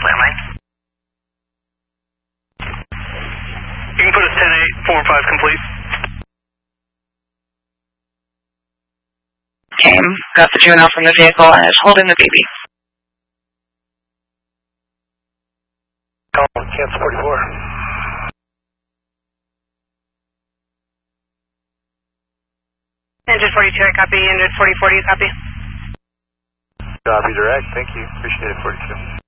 landline. You can put us 10-8, 4 and 5 complete. Came, got the juvenile from the vehicle, and is holding the baby. Call Kansas 44. Engine 42, I copy. Engine 44, do you copy? Copy direct, thank you. Appreciate it, 42.